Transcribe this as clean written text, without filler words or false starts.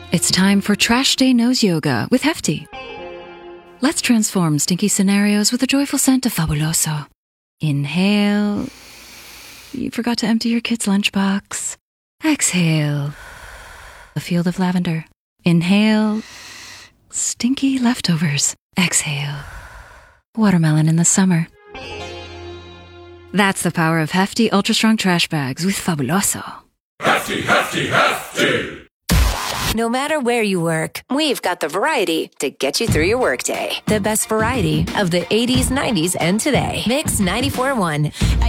It's time for Trash Day Nose Yoga with Hefty. Let's transform stinky scenarios with a joyful scent of Fabuloso. Inhale. You forgot to empty your kid's lunchbox. Exhale. A field of lavender. Inhale. Stinky leftovers. Exhale. Watermelon in the summer. That's the power of Hefty Ultra Strong Trash Bags with Fabuloso. Hefty, hefty, hefty! No matter where you work, we've got the variety to get you through your workday. The best variety of the 80s, 90s, and today. Mix 94.1.